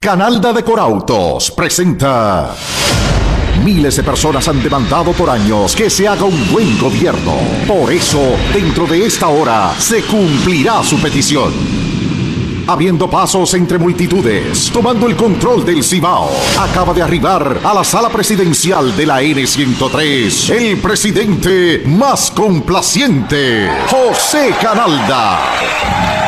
Canalda Decorautos presenta. Miles de personas han demandado por años que se haga un buen gobierno. Por eso, dentro de esta hora, se cumplirá su petición. Abriendo pasos entre multitudes, tomando el control del Cibao, acaba de arribar a la sala presidencial de la N103, el presidente más complaciente, José Canalda.